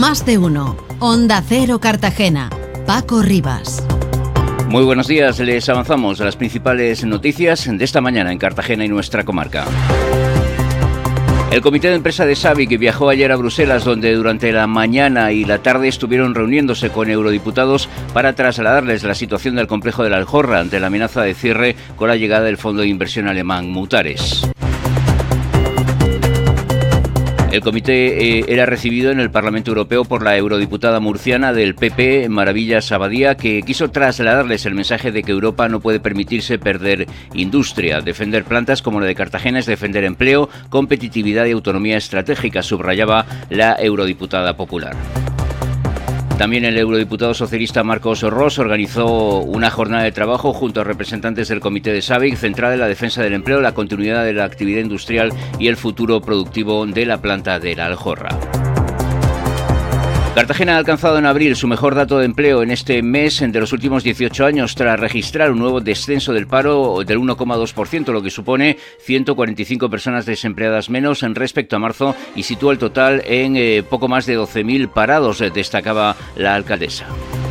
Más de uno. Onda Cero Cartagena. Paco Rivas. Muy buenos días, les avanzamos a las principales noticias de esta mañana en Cartagena y nuestra comarca. El comité de empresa de SABIC viajó ayer a Bruselas, donde durante la mañana y la tarde estuvieron reuniéndose con eurodiputados para trasladarles la situación del complejo de la Aljorra ante la amenaza de cierre con la llegada del fondo de inversión alemán Mutares. El comité era recibido en el Parlamento Europeo por la eurodiputada murciana del PP, Maravillas Abadía, que quiso trasladarles el mensaje de que Europa no puede permitirse perder industria. Defender plantas como la de Cartagena es defender empleo, competitividad y autonomía estratégica, subrayaba la eurodiputada popular. También el eurodiputado socialista Marcos Ros organizó una jornada de trabajo junto a representantes del comité de SABIC centrada en la defensa del empleo, la continuidad de la actividad industrial y el futuro productivo de la planta de la Aljorra. Cartagena ha alcanzado en abril su mejor dato de empleo en este mes de los últimos 18 años, tras registrar un nuevo descenso del paro del 1,2%, lo que supone 145 personas desempleadas menos en respecto a marzo y sitúa el total en poco más de 12.000 parados, destacaba la alcaldesa.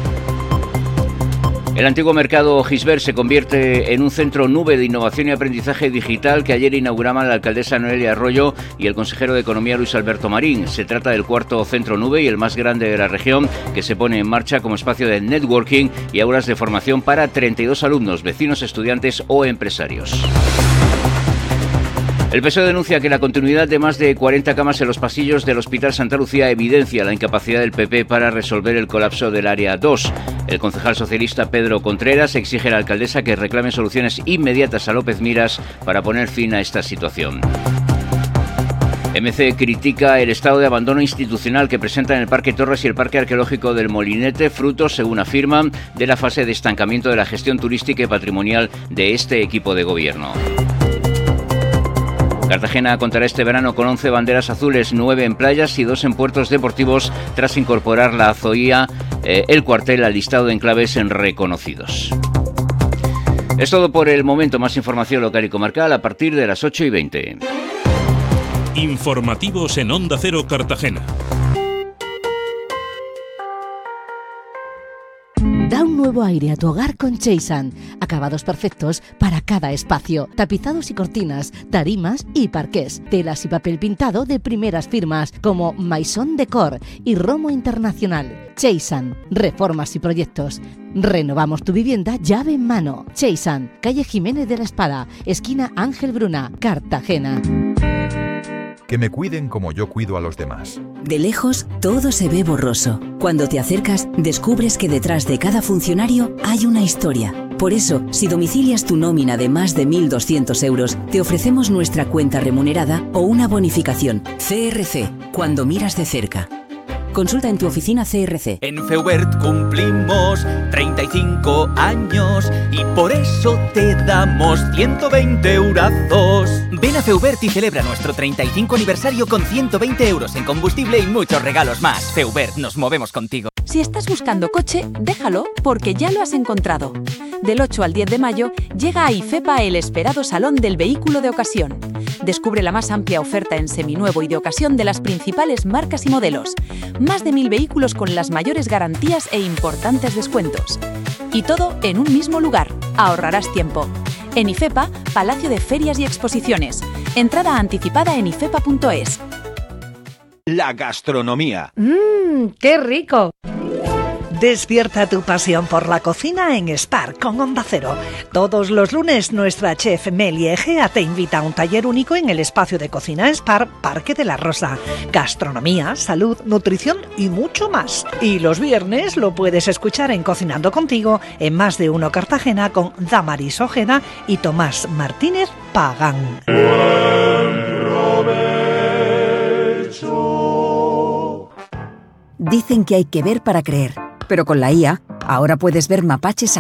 El antiguo mercado Gisbert se convierte en un centro nube de innovación y aprendizaje digital que ayer inauguraban la alcaldesa Noelia Arroyo y el consejero de Economía Luis Alberto Marín. Se trata del cuarto centro nube y el más grande de la región, que se pone en marcha como espacio de networking y aulas de formación para 32 alumnos, vecinos, estudiantes o empresarios. El PSOE denuncia que la continuidad de más de 40 camas en los pasillos del Hospital Santa Lucía evidencia la incapacidad del PP para resolver el colapso del área 2. El concejal socialista Pedro Contreras exige a la alcaldesa que reclame soluciones inmediatas a López Miras para poner fin a esta situación. MC critica el estado de abandono institucional que presentan el Parque Torres y el Parque Arqueológico del Molinete, fruto, según afirman, de la fase de estancamiento de la gestión turística y patrimonial de este equipo de gobierno. Cartagena contará este verano con 11 banderas azules, 9 en playas y 2 en puertos deportivos, tras incorporar la Azoía, el cuartel al listado de enclaves reconocidos. Es todo por el momento. Más información local y comarcal a partir de las 8:20. Informativos en Onda Cero Cartagena. Da un nuevo aire a tu hogar con Cheisan. Acabados perfectos para cada espacio. Tapizados y cortinas, tarimas y parqués. Telas y papel pintado de primeras firmas como Maison Decor y Romo Internacional. Cheisan. Reformas y proyectos. Renovamos tu vivienda llave en mano. Cheisan. Calle Jiménez de la Espada, esquina Ángel Bruna, Cartagena. Que me cuiden como yo cuido a los demás. De lejos, todo se ve borroso. Cuando te acercas, descubres que detrás de cada funcionario hay una historia. Por eso, si domicilias tu nómina de más de 1.200 euros, te ofrecemos nuestra cuenta remunerada o una bonificación. CRC, cuando miras de cerca. Consulta en tu oficina CRC. En Feubert cumplimos 35 años y por eso te damos 120 eurazos. Ven a Feubert y celebra nuestro 35 aniversario con 120 euros en combustible y muchos regalos más. Feubert, nos movemos contigo. Si estás buscando coche, déjalo porque ya lo has encontrado. Del 8 al 10 de mayo llega a IFEPA el esperado Salón del Vehículo de Ocasión. Descubre la más amplia oferta en seminuevo y de ocasión de las principales marcas y modelos. Más de 1.000 vehículos con las mayores garantías e importantes descuentos. Y todo en un mismo lugar. Ahorrarás tiempo. En IFEPA, Palacio de Ferias y Exposiciones. Entrada anticipada en ifepa.es. La gastronomía. ¡Qué rico! Despierta tu pasión por la cocina en Spar con Onda Cero. Todos los lunes nuestra chef Meli Egea te invita a un taller único en el espacio de cocina Spar Parque de la Rosa. Gastronomía, salud, nutrición y mucho más. Y los viernes lo puedes escuchar en Cocinando Contigo en Más de Uno Cartagena con Damaris Ojeda y Tomás Martínez Pagán. Dicen que hay que ver para creer, pero con la IA ahora puedes ver mapaches